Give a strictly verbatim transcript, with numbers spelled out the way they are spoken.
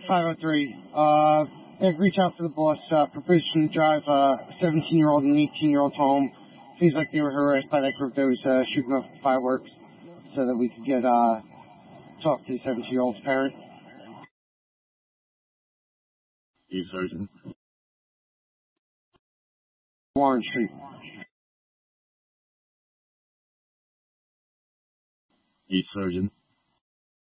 five oh three. Uh, I've reached out to the boss uh, for permission to drive uh, a seventeen-year-old and an eighteen-year-old home. Seems like they were harassed by that group that was uh, shooting off fireworks, so that we could get uh, talk to the seventeen-year-old's parent. Chief Surgeon. Warren Street. Chief Surgeon.